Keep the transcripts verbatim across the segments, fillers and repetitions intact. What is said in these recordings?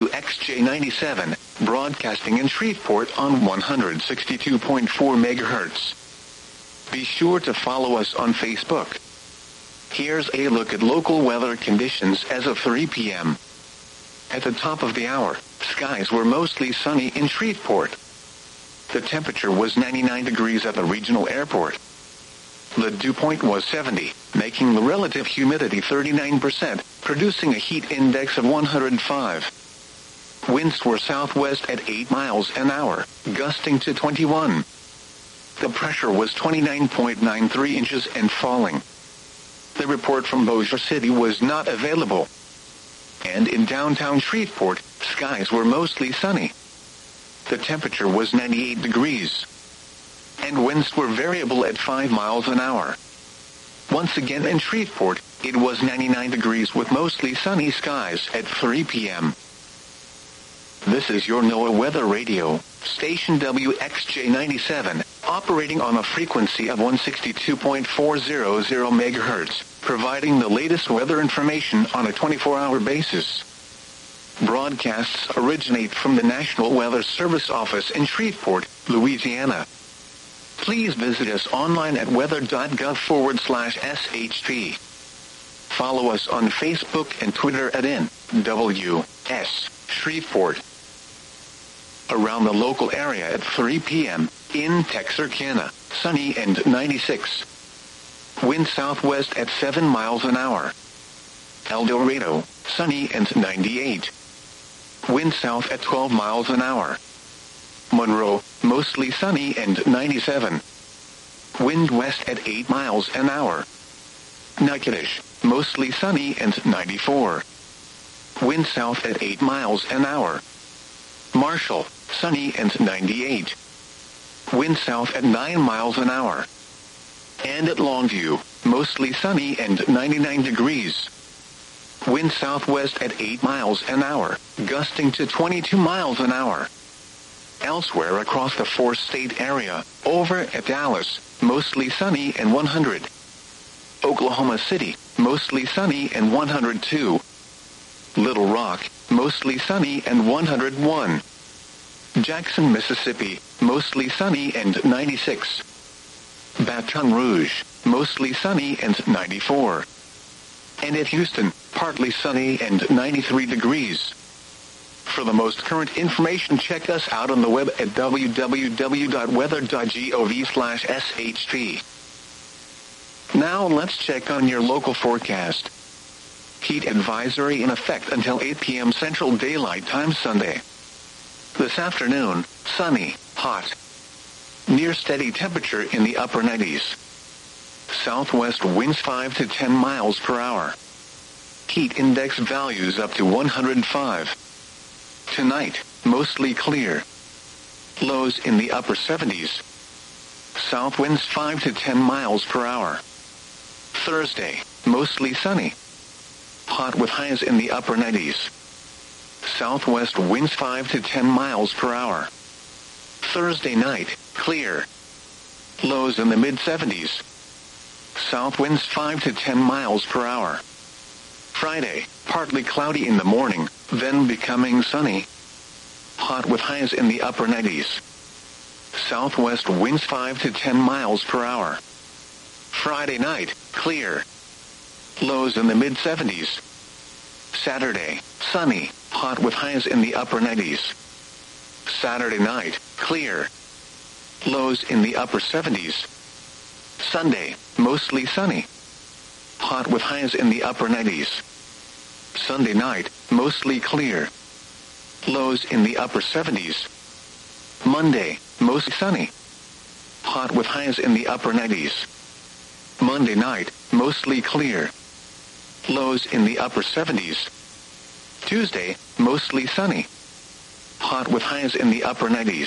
X J ninety-seven, broadcasting in Shreveport on one hundred sixty-two point four megahertz. Be sure to follow us on Facebook. Here's a look at local weather conditions as of three p.m. At the top of the hour, skies were mostly sunny in Shreveport. The temperature was ninety-nine degrees at the regional airport. The dew point was seventy, making the relative humidity thirty-nine percent, producing a heat index of one hundred five. Winds were southwest at eight miles an hour, gusting to twenty-one. The pressure was twenty-nine point nine three inches and falling. The report from Bossier City was not available. And in downtown Shreveport, skies were mostly sunny. The temperature was ninety-eight degrees. And winds were variable at five miles an hour. Once again in Shreveport, it was ninety-nine degrees with mostly sunny skies at three p.m. This is your NOAA Weather Radio, station W X J ninety-seven, operating on a frequency of one hundred sixty-two point four hundred megahertz, providing the latest weather information on a twenty-four hour basis. Broadcasts originate from the National Weather Service office in Shreveport, Louisiana. Please visit us online at weather.gov forward slash SHP. Follow us on Facebook and Twitter at N W S Shreveport. Around the local area at three p.m., in Texarkana, sunny and ninety-six. Wind southwest at seven miles an hour. El Dorado, sunny and ninety-eight. Wind south at twelve miles an hour. Monroe, mostly sunny and ninety-seven. Wind west at eight miles an hour. Natchitoches, mostly sunny and ninety-four. Wind south at eight miles an hour. Marshall, sunny and ninety-eight. Wind south at nine miles an hour. And at Longview, mostly sunny and ninety-nine degrees. Wind southwest at eight miles an hour, gusting to twenty-two miles an hour. Elsewhere across the four-state area, over at Dallas, mostly sunny and one hundred. Oklahoma City, mostly sunny and one hundred two. Little Rock, mostly sunny and one hundred one. Jackson, Mississippi, mostly sunny and ninety-six. Baton Rouge, mostly sunny and ninety-four. And at Houston, partly sunny and ninety-three degrees. For the most current information, check us out on the web at w w w dot weather dot gov slash S H P. Now let's check on your local forecast. Heat advisory in effect until eight p.m. Central Daylight Time Sunday. This afternoon, sunny, hot. Near steady temperature in the upper nineties. Southwest winds five to ten miles per hour. Heat index values up to one hundred five. Tonight, mostly clear. Lows in the upper seventies. South winds five to ten miles per hour. Thursday, mostly sunny. Hot with highs in the upper nineties. Southwest winds five to ten miles per hour. Thursday night, clear. Lows in the mid seventies. South winds five to ten miles per hour. Friday, partly cloudy in the morning, then becoming sunny. Hot with highs in the upper nineties. Southwest winds five to ten miles per hour. Friday night, clear. Lows in the mid seventies. Saturday, sunny, hot with highs in the upper nineties. Saturday night, clear. Lows in the upper seventies. Sunday, mostly sunny. Hot with highs in the upper nineties. Sunday night, mostly clear. Lows in the upper seventies. Monday, mostly sunny. Hot with highs in the upper nineties. Monday night, mostly clear. Lows in the upper seventies. Tuesday, mostly sunny. Hot with highs in the upper nineties.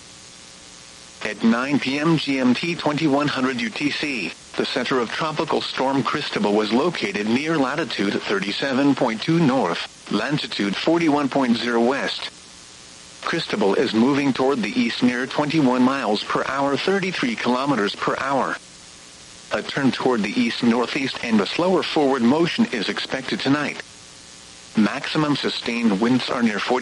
At nine p.m. G M T twenty-one hundred U T C, the center of Tropical Storm Cristobal was located near latitude thirty-seven point two north, longitude forty-one point zero west. Cristobal is moving toward the east near twenty-one miles per hour, thirty-three kilometers per hour. A turn toward the east-northeast and a slower forward motion is expected tonight. Maximum sustained winds are near forty